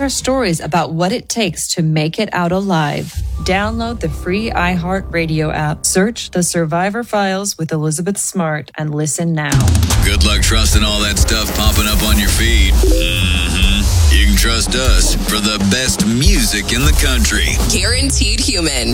her stories about what it takes to make it out alive. Download the free iHeartRadio app. Search The Survivor Files with Elizabeth Smart and listen now. Good luck trusting all that stuff popping up on your feed. You can trust us for the best music in the country. Guaranteed Human.